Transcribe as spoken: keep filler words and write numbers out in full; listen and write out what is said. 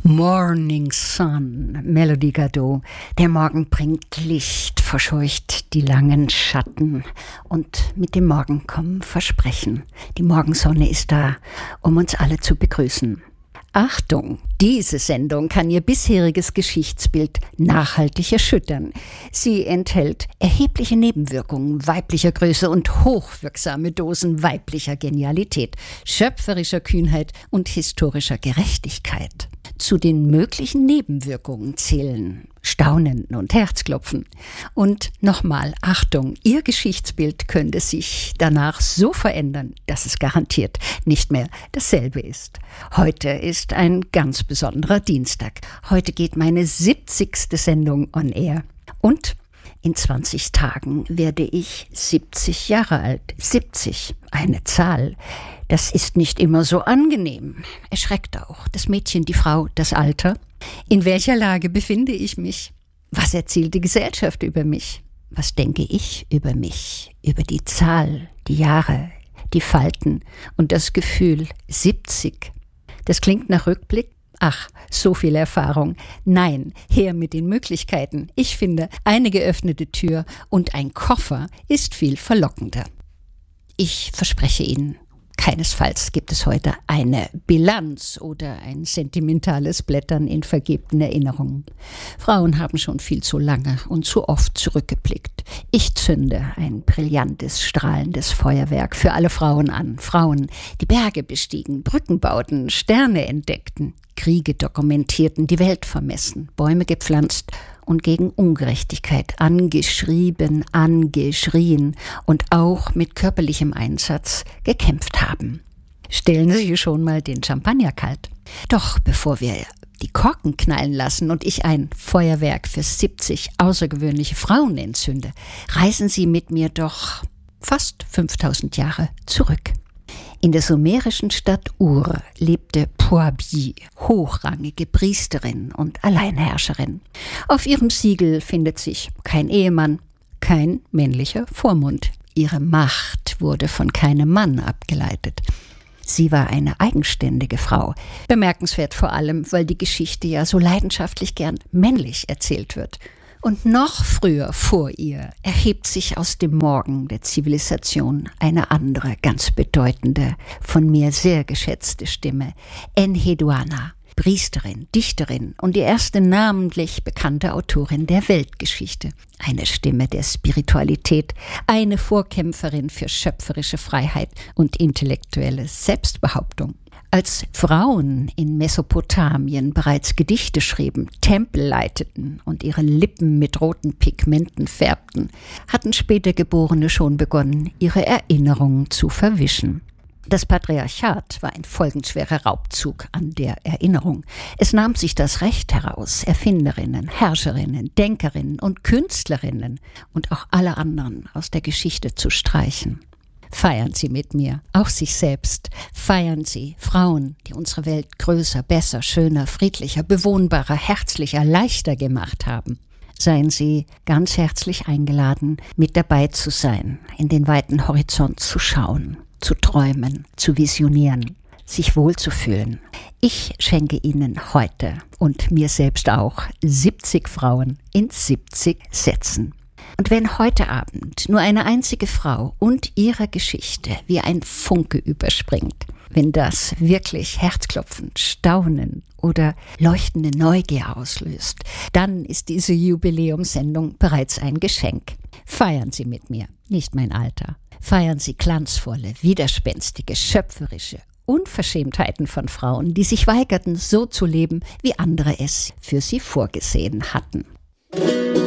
Morning Sun, Melody Gardot. Der Morgen bringt Licht, verscheucht die langen Schatten. Und mit dem Morgen kommen Versprechen. Die Morgensonne ist da, um uns alle zu begrüßen. Achtung, diese Sendung kann Ihr bisheriges Geschichtsbild nachhaltig erschüttern. Sie enthält erhebliche Nebenwirkungen weiblicher Größe und hochwirksame Dosen weiblicher Genialität, schöpferischer Kühnheit und historischer Gerechtigkeit. Zu den möglichen Nebenwirkungen zählen Staunen und Herzklopfen. Und nochmal, Achtung, Ihr Geschichtsbild könnte sich danach so verändern, dass es garantiert nicht mehr dasselbe ist. Heute ist ein ganz besonderer Dienstag. Heute geht meine siebzigste Sendung on air. Und in zwanzig Tagen werde ich siebzig Jahre alt. siebzig, eine Zahl. Das ist nicht immer so angenehm. Erschreckt auch das Mädchen, die Frau, das Alter. In welcher Lage befinde ich mich? Was erzählt die Gesellschaft über mich? Was denke ich über mich? Über die Zahl, die Jahre, die Falten und das Gefühl siebzig. Das klingt nach Rückblick. Ach, so viel Erfahrung. Nein, her mit den Möglichkeiten. Ich finde, eine geöffnete Tür und ein Koffer ist viel verlockender. Ich verspreche Ihnen, keinesfalls gibt es heute eine Bilanz oder ein sentimentales Blättern in vergebten Erinnerungen. Frauen haben schon viel zu lange und zu oft zurückgeblickt. Ich zünde ein brillantes, strahlendes Feuerwerk für alle Frauen an. Frauen, die Berge bestiegen, Brücken bauten, Sterne entdeckten, Kriege dokumentierten, die Welt vermessen, Bäume gepflanzt und gegen Ungerechtigkeit angeschrieben, angeschrien und auch mit körperlichem Einsatz gekämpft haben. Stellen Sie schon mal den Champagner kalt. Doch bevor wir die Korken knallen lassen und ich ein Feuerwerk für siebzig außergewöhnliche Frauen entzünde, reisen Sie mit mir doch fast fünftausend Jahre zurück. In der sumerischen Stadt Ur lebte Puabi, hochrangige Priesterin und Alleinherrscherin. Auf ihrem Siegel findet sich kein Ehemann, kein männlicher Vormund. Ihre Macht wurde von keinem Mann abgeleitet. Sie war eine eigenständige Frau. Bemerkenswert vor allem, weil die Geschichte ja so leidenschaftlich gern männlich erzählt wird. Und noch früher vor ihr erhebt sich aus dem Morgen der Zivilisation eine andere, ganz bedeutende, von mir sehr geschätzte Stimme. Enheduanna, Priesterin, Dichterin und die erste namentlich bekannte Autorin der Weltgeschichte. Eine Stimme der Spiritualität, eine Vorkämpferin für schöpferische Freiheit und intellektuelle Selbstbehauptung. Als Frauen in Mesopotamien bereits Gedichte schrieben, Tempel leiteten und ihre Lippen mit roten Pigmenten färbten, hatten später Geborene schon begonnen, ihre Erinnerungen zu verwischen. Das Patriarchat war ein folgenschwerer Raubzug an der Erinnerung. Es nahm sich das Recht heraus, Erfinderinnen, Herrscherinnen, Denkerinnen und Künstlerinnen und auch alle anderen aus der Geschichte zu streichen. Feiern Sie mit mir, auch sich selbst. Feiern Sie Frauen, die unsere Welt größer, besser, schöner, friedlicher, bewohnbarer, herzlicher, leichter gemacht haben. Seien Sie ganz herzlich eingeladen, mit dabei zu sein, in den weiten Horizont zu schauen, zu träumen, zu visionieren, sich wohlzufühlen. Ich schenke Ihnen heute und mir selbst auch siebzig Frauen in siebzig Sätzen. Und wenn heute Abend nur eine einzige Frau und ihre Geschichte wie ein Funke überspringt, wenn das wirklich Herzklopfen, Staunen oder leuchtende Neugier auslöst, dann ist diese Jubiläumssendung bereits ein Geschenk. Feiern Sie mit mir, nicht mein Alter. Feiern Sie glanzvolle, widerspenstige, schöpferische Unverschämtheiten von Frauen, die sich weigerten, so zu leben, wie andere es für sie vorgesehen hatten.